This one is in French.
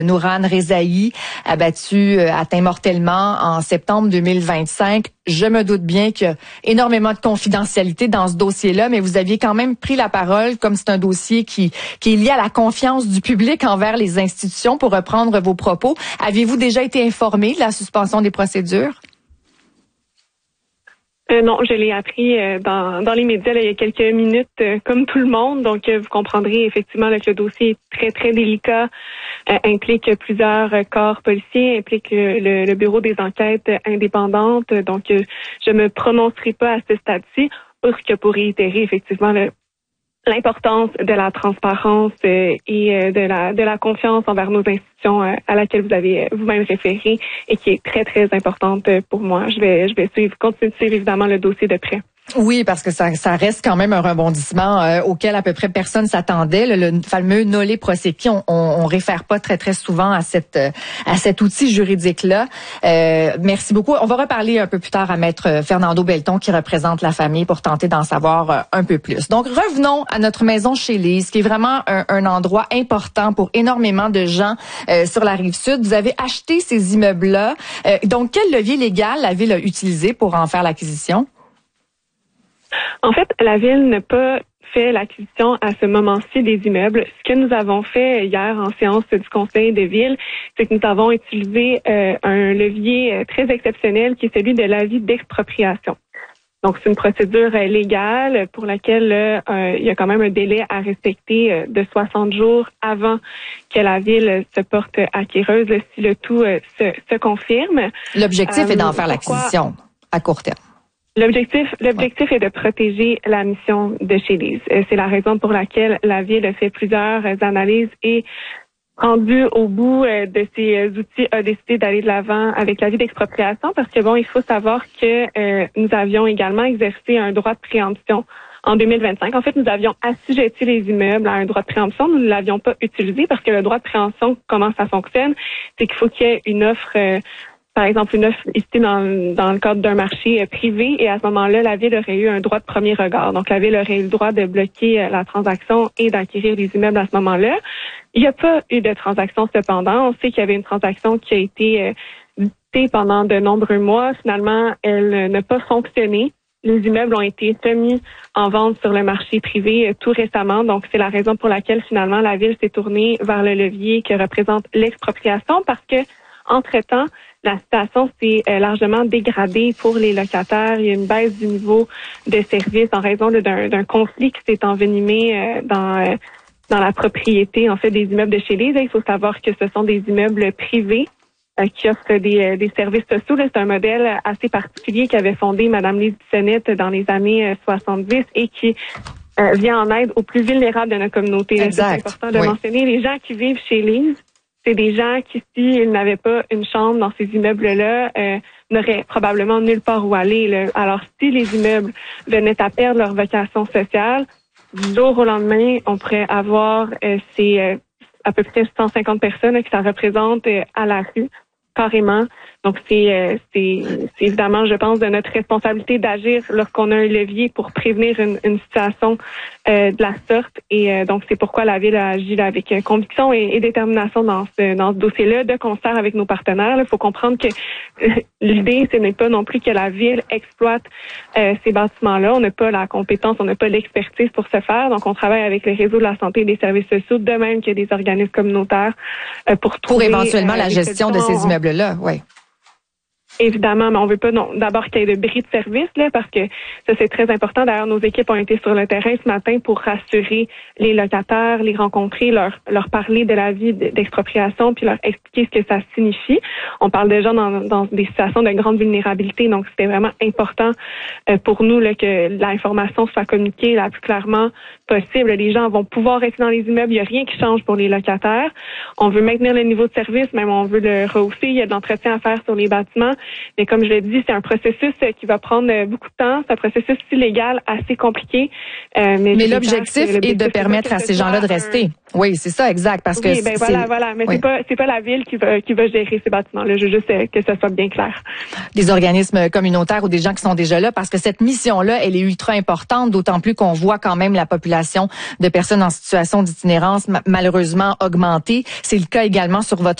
Nourane Rezaï, atteint mortellement en septembre 2025. Je me doute bien qu'il y a énormément de confidentialité dans ce dossier-là, mais vous aviez quand même pris la parole, comme c'est un dossier qui est lié à la confiance du public envers les institutions, pour reprendre vos propos. Aviez-vous déjà été informé de la suspension des procédures? Non, je l'ai appris dans les médias là, il y a quelques minutes, comme tout le monde. Donc, vous comprendrez effectivement là, que le dossier est très, très délicat, implique plusieurs corps policiers, implique le bureau des enquêtes indépendantes. Donc, je me prononcerai pas à ce stade-ci, autre que pour réitérer effectivement l'importance de la transparence et de la confiance envers nos institutions à laquelle vous avez vous-même référé et qui est très, très importante pour moi. Je vais continuer de suivre évidemment le dossier de près. Oui, parce que ça reste quand même un rebondissement auquel à peu près personne s'attendait. Le fameux nolle prosequi, on réfère pas très très souvent à cet outil juridique là. Merci beaucoup. On va reparler un peu plus tard à Maître Fernando Belton qui représente la famille pour tenter d'en savoir un peu plus. Donc revenons à notre maison chez Lise, qui est vraiment un endroit important pour énormément de gens sur la rive sud. Vous avez acheté ces immeubles-là. Donc quel levier légal la ville a utilisé pour en faire l'acquisition? En fait, la ville n'a pas fait l'acquisition à ce moment-ci des immeubles. Ce que nous avons fait hier en séance du conseil de ville, c'est que nous avons utilisé un levier très exceptionnel qui est celui de l'avis d'expropriation. Donc, c'est une procédure légale pour laquelle il y a quand même un délai à respecter de 60 jours avant que la ville se porte acquéreuse si le tout se confirme. L'objectif est d'en faire l'acquisition à court terme. L'objectif est de protéger la mission de chez Lise. C'est la raison pour laquelle la ville a fait plusieurs analyses et rendu au bout de ses outils a décidé d'aller de l'avant avec l'avis d'expropriation parce que il faut savoir que nous avions également exercé un droit de préemption en 2025. En fait, nous avions assujetti les immeubles à un droit de préemption. Nous ne l'avions pas utilisé parce que le droit de préemption, comment ça fonctionne, c'est qu'il faut qu'il y ait une offre par exemple, une offre ici dans le cadre d'un marché privé et à ce moment-là, la ville aurait eu un droit de premier regard. Donc, la ville aurait eu le droit de bloquer la transaction et d'acquérir les immeubles à ce moment-là. Il n'y a pas eu de transaction cependant. On sait qu'il y avait une transaction qui a été dictée pendant de nombreux mois. Finalement, elle n'a pas fonctionné. Les immeubles ont été mis en vente sur le marché privé tout récemment. Donc, c'est la raison pour laquelle finalement la ville s'est tournée vers le levier que représente l'expropriation parce que, entre-temps, la situation s'est largement dégradée pour les locataires. Il y a une baisse du niveau de service en raison d'un conflit qui s'est envenimé dans la propriété en fait des immeubles de chez Lise. Il faut savoir que ce sont des immeubles privés qui offrent des services sociaux. C'est un modèle assez particulier qu'avait fondé Mme Lise Bissonnette dans les années 70 et qui vient en aide aux plus vulnérables de notre communauté. C'est important de mentionner les gens qui vivent chez Lise. C'est des gens qui, s'ils n'avaient pas une chambre dans ces immeubles-là, n'auraient probablement nulle part où aller. Là. Alors, si les immeubles venaient à perdre leur vocation sociale, du jour au lendemain, on pourrait avoir à peu près 150 personnes que ça représente à la rue, carrément. Donc, c'est évidemment, je pense, de notre responsabilité d'agir lorsqu'on a un levier pour prévenir une situation de la sorte. Et donc, c'est pourquoi la Ville a agi là, avec conviction et détermination dans ce dossier-là, de concert avec nos partenaires. Il faut comprendre que l'idée, ce n'est pas non plus que la Ville exploite ces bâtiments-là. On n'a pas la compétence, on n'a pas l'expertise pour ce faire. Donc, on travaille avec le réseau de la santé et des services sociaux, de même que des organismes communautaires pour trouver... Pour éventuellement la gestion de ces immeubles-là, oui. Évidemment, mais on veut pas d'abord qu'il y ait de bris de service là, parce que ça c'est très important. D'ailleurs, nos équipes ont été sur le terrain ce matin pour rassurer les locataires, les rencontrer, leur parler de l'avis d'expropriation, puis leur expliquer ce que ça signifie. On parle déjà dans des situations de grande vulnérabilité, donc c'était vraiment important pour nous là, que l'information soit communiquée la plus clairement possible. Les gens vont pouvoir rester dans les immeubles, il n'y a rien qui change pour les locataires. On veut maintenir le niveau de service, même on veut le rehausser. Il y a de l'entretien à faire sur les bâtiments. Mais comme je l'ai dit, c'est un processus qui va prendre beaucoup de temps. C'est un processus illégal assez compliqué. Mais l'objectif est de permettre à ces gens-là de rester. Oui, c'est ça, exact. Parce que voilà. Mais c'est pas la ville qui va gérer ces bâtiments-là. Je veux juste que ça soit bien clair. Des organismes communautaires ou des gens qui sont déjà là, parce que cette mission-là, elle est ultra importante, d'autant plus qu'on voit quand même la population de personnes en situation d'itinérance malheureusement augmenter. C'est le cas également sur votre